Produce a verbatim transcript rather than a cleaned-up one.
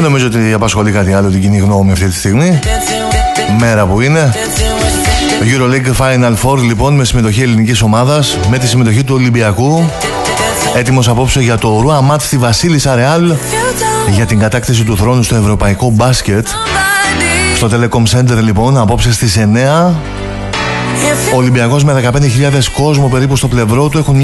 Δεν νομίζω ότι απασχολεί κάτι άλλο την κοινή γνώμη αυτή τη στιγμή. Μέρα που είναι. Το EuroLeague Final Four λοιπόν με συμμετοχή ελληνικής ομάδας, με τη συμμετοχή του Ολυμπιακού. Έτοιμος απόψε για το ρούα μάτς στη Βασίλισσα Ρεάλ για την κατάκτηση του θρόνου στο ευρωπαϊκό μπάσκετ. Στο Telecom Center λοιπόν απόψε στις εννιά. Ο Ολυμπιακός με δεκαπέντε χιλιάδες κόσμο περίπου στο πλευρό του έχουν